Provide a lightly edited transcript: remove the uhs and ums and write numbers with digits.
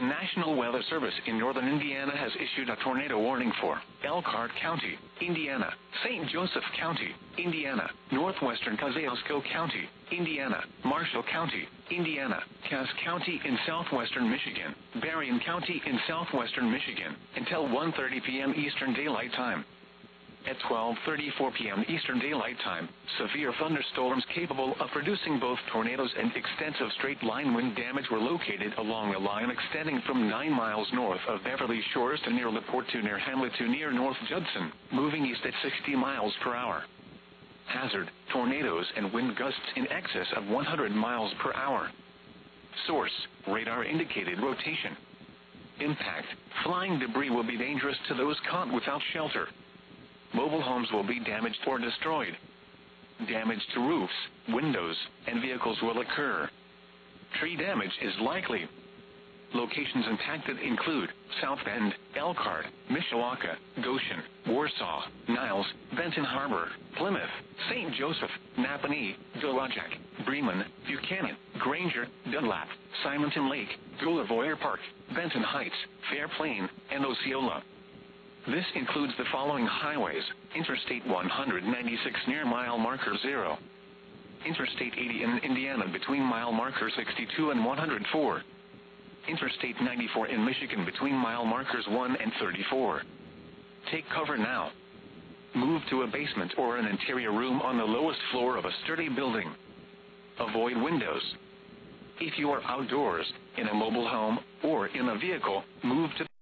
National Weather Service in northern Indiana has issued a tornado warning for Elkhart County, Indiana, St. Joseph County, Indiana, northwestern Kosciuszko County, Indiana, Marshall County, Indiana, Cass County in southwestern Michigan, Berrien County in southwestern Michigan, until 1:30 p.m. Eastern Daylight Time. At 12:34 p.m. Eastern Daylight Time, severe thunderstorms capable of producing both tornadoes and extensive straight-line wind damage were located along a line extending from 9 miles north of Beverly Shores to near LaPorte to near Hamlet to near North Judson, moving east at 60 miles per hour. Hazard: tornadoes and wind gusts in excess of 100 miles per hour. Source: radar-indicated rotation. Impact: flying debris will be dangerous to those caught without shelter. Mobile homes will be damaged or destroyed. Damage to roofs, windows, and vehicles will occur. Tree damage is likely. Locations impacted include South Bend, Elkhart, Mishawaka, Goshen, Warsaw, Niles, Benton Harbor, Plymouth, St. Joseph, Napanee, Dowagiac, Bremen, Buchanan, Granger, Dunlap, Simonton Lake, Gullavoyer Park, Benton Heights, Fair Plain, and Osceola. This includes the following highways: Interstate 196 near mile marker 0. Interstate 80 in Indiana between mile marker 62 and 104. Interstate 94 in Michigan between mile markers 1 and 34. Take cover now. Move to a basement or an interior room on the lowest floor of a sturdy building. Avoid windows. If you are outdoors, in a mobile home, or in a vehicle, move to